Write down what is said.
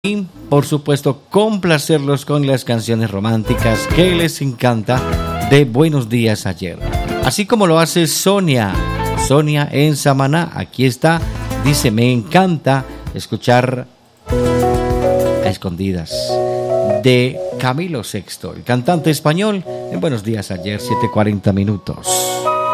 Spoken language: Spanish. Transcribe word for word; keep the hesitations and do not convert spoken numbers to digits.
Y, por supuesto, complacerlos con las canciones románticas que les encanta de Buenos Días Ayer. Así como lo hace Sonia. Sonia en Samaná. Aquí está. Dice, me encanta escuchar a escondidas de Camilo Sexto, el cantante español, en Buenos Días Ayer, siete cuarenta minutos.